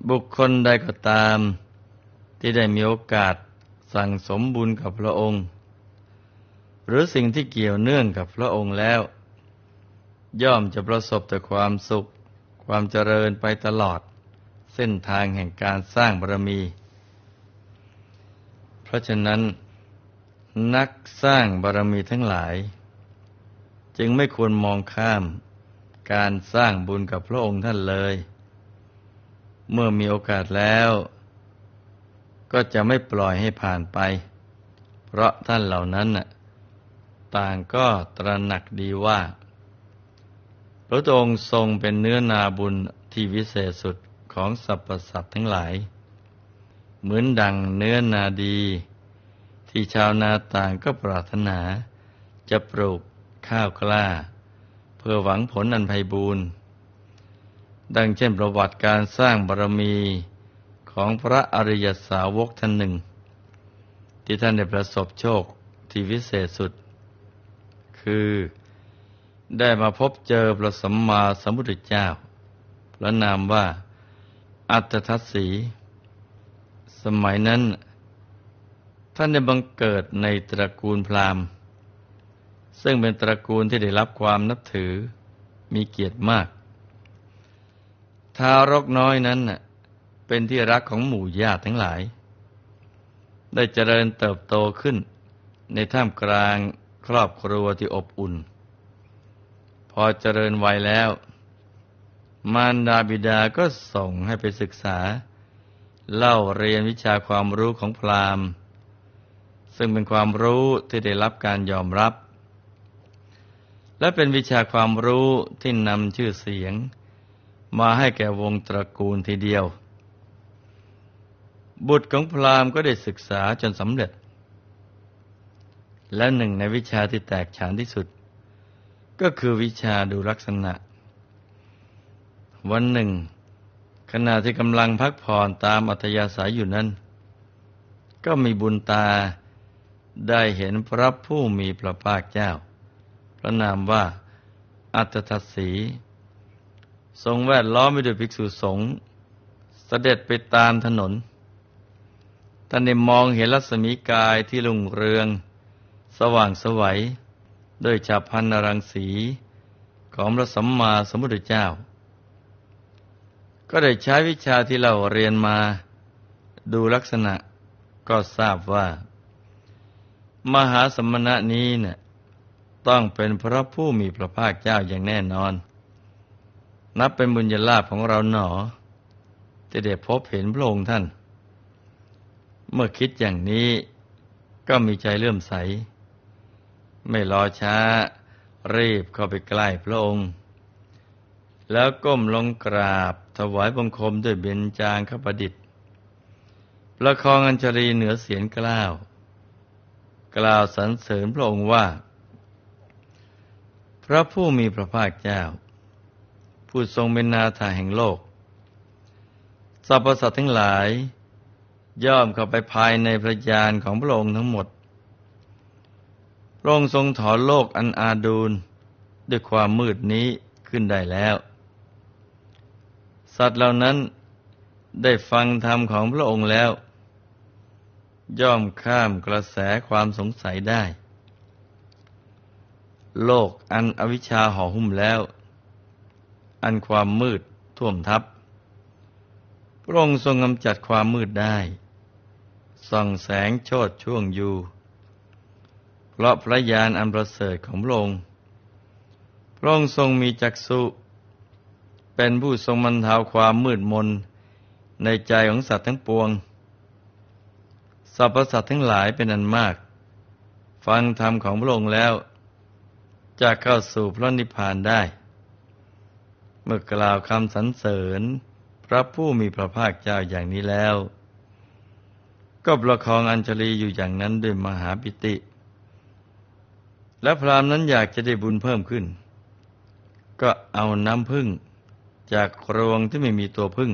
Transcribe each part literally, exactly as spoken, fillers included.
บุคคลใดก็ตามที่ได้มีโอกาสสั่งสมบุญกับพระองค์หรือสิ่งที่เกี่ยวเนื่องกับพระองค์แล้วย่อมจะประสบแต่ความสุขความเจริญไปตลอดเส้นทางแห่งการสร้างบารมีเพราะฉะนั้นนักสร้างบารมีทั้งหลายจึงไม่ควรมองข้ามการสร้างบุญกับพระองค์ท่านเลยเมื่อมีโอกาสแล้วก็จะไม่ปล่อยให้ผ่านไปเพราะท่านเหล่านั้นน่ะต่างก็ตระหนักดีว่าพระองค์ทรงเป็นเนื้อนาบุญที่วิเศษสุดของสรรพสัตว์ทั้งหลายเหมือนดังเนื้อนาดีที่ชาวนาต่างก็ปรารถนาจะปลูกข้าวกล้าเพื่อหวังผลอันไพบูลย์ดังเช่นประวัติการสร้างบารมีของพระอริยสาวกท่านหนึ่งที่ท่านได้ประสบโชคที่วิเศษสุดคือได้มาพบเจอพระสัมมาสัมพุทธเจ้าพระนามว่าอัตถทัสสีสมัยนั้นท่านได้บังเกิดในตระกูลพราหมณ์ซึ่งเป็นตระกูลที่ได้รับความนับถือมีเกียรติมากทารกน้อยนั้นเป็นที่รักของหมู่ญาติทั้งหลายได้เจริญเติบโตขึ้นในท่ามกลางครอบครัวที่อบอุ่นพอเจริญวัยแล้วมารดาบิดาก็ส่งให้ไปศึกษาเล่าเรียนวิชาความรู้ของพราหมณ์ซึ่งเป็นความรู้ที่ได้รับการยอมรับและเป็นวิชาความรู้ที่นำชื่อเสียงมาให้แก่วงตระกูลทีเดียวบุตรของพราหมณ์ก็ได้ศึกษาจนสำเร็จและหนึ่งในวิชาที่แตกฉานที่สุดก็คือวิชาดูลักษณะวันหนึ่งขณะที่กำลังพักผ่อนตามอัธยาศัยอยู่นั้นก็มีบุญตาได้เห็นพระผู้มีพระภาคเจ้าพระนามว่าอัตถทัสสีทรงแวดล้อมไปด้วยภิกษุสงฆ์เสด็จไปตามถนนท่านได้มองเห็นรัศมีกายที่รุ่งเรืองสว่างไสวด้วยฉัพพรรณรังสีของพระสัมมาสัมพุทธเจ้าก็ได้ใช้วิชาที่เราเรียนมาดูลักษณะก็ทราบว่ามหาสมณะนี้เนี่ยต้องเป็นพระผู้มีพระภาคเจ้าอย่างแน่นอนนับเป็นบุญญาลาภของเราหนอที่ได้พบเห็นพระองค์ท่านเมื่อคิดอย่างนี้ก็มีใจเลื่อมใสไม่รอช้ารีบเข้าไปใกล้พระองค์แล้วก้มลงกราบถวายบังคมด้วยเบญจางคประดิษฐ์ประคองอัญชลีเหนือเสียงกล้าวกล่าวสรรเสริญพระองค์ว่าพระผู้มีพระภาคเจ้าผู้ทรงเป็นนาถาแห่งโลกสรรพสัตว์ทั้งหลายย่อมเข้าไปภายในพระญาณของพระองค์ทั้งหมดพระองค์ทรงถอนโลกอันอาดูลด้วยความมืดนี้ขึ้นได้แล้วสัตว์เหล่านั้นได้ฟังธรรมของพระองค์แล้วย่อมข้ามกระแสความสงสัยได้โลกอันอวิชชาห่อหุ้มแล้วอันความมืดท่วมทับพระองค์ทรงกำจัดความมืดได้ส่องแสงโชติช่วงอยู่เพราะพระญาณอันประเสริฐของพระองค์พระองค์ทรงมีจักษุเป็นผู้ทรงบรรเทาความมืดมนในใจของสัตว์ทั้งปวงสรรพสัตว์ทั้งหลายเป็นอันมากฟังธรรมของพระองค์แล้วจะเข้าสู่พระนิพพานได้เมื่อกล่าวคำสรรเสริญพระผู้มีพระภาคเจ้าอย่างนี้แล้วก็ประคองอัญชลีอยู่อย่างนั้นด้วยมหาปิติและพราหมณ์นั้นอยากจะได้บุญเพิ่มขึ้นก็เอาน้ำผึ้งจากกรวงที่ไม่มีตัวผึ้ง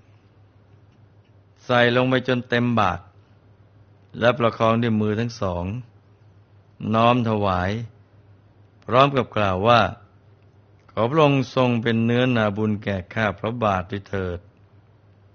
ใส่ลงไปจนเต็มบาตรและประคองด้วยมือทั้งสองน้อมถวายพร้อมกับกล่าวว่าขอพระองค์ทรงเป็นเนื้อนาบุญแก่ข้าพระบาทด้วยเถิด